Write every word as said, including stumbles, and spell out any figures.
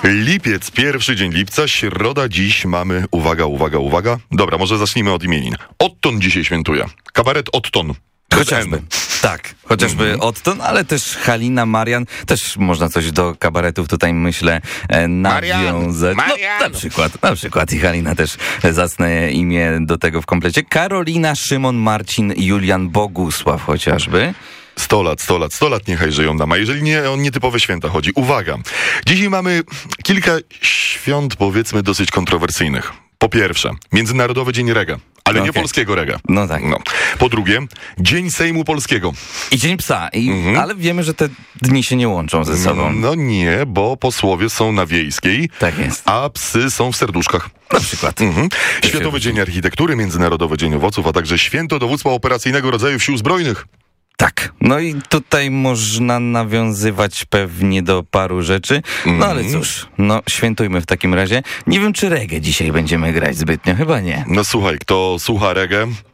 Lipiec, pierwszy dzień lipca, środa, dziś mamy, uwaga, uwaga, uwaga. Dobra, może zacznijmy od imienin. Otton dzisiaj świętuje. Kabaret Otton. Chociażby, tak, chociażby mm. Otton, ale też Halina, Marian, też można coś do kabaretów tutaj, myślę, nawiązać. Marian, no, na przykład, na przykład i Halina też zacne imię do tego w komplecie. Karolina, Szymon, Marcin, Julian, Bogusław chociażby. Sto lat, sto lat, sto lat niechaj żyją nam, a jeżeli nie, o nietypowe święta chodzi. Uwaga, dzisiaj mamy kilka świąt, powiedzmy, dosyć kontrowersyjnych. Po pierwsze, Międzynarodowy Dzień Reggae, ale okay. nie polskiego reggae. No tak. No. Po drugie, Dzień Sejmu Polskiego. I Dzień Psa, I, mhm. ale wiemy, że te dni się nie łączą ze sobą. No nie, bo posłowie są na Wiejskiej, tak jest. A psy są w serduszkach. Na przykład. Mhm. Światowy Dzień Architektury, Międzynarodowy Dzień Owoców, a także Święto Dowództwa Operacyjnego Rodzajów Sił Zbrojnych. Tak, no i tutaj można nawiązywać pewnie do paru rzeczy, no mm. ale cóż, no świętujmy w takim razie. Nie wiem, czy reggae dzisiaj będziemy grać zbytnio, chyba nie. No słuchaj, kto słucha reggae,